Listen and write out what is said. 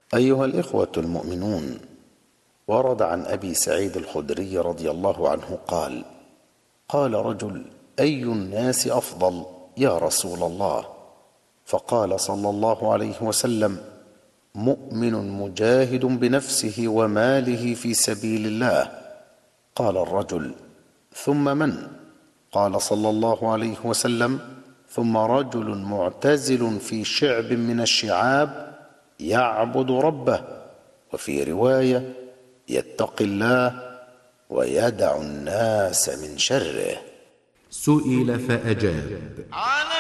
أيها الإخوة المؤمنون، ورد عن أبي سعيد الخدري رضي الله عنه قال: قال رجل: أي الناس أفضل يا رسول الله؟ فقال صلى الله عليه وسلم: مؤمن مجاهد بنفسه وماله في سبيل الله. قال الرجل: ثم من؟ قال صلى الله عليه وسلم: ثم رجل معتزل في شعب من الشعاب يعبد ربه، وفي رواية: يتقي الله ويدع الناس من شره. سئل فأجاب: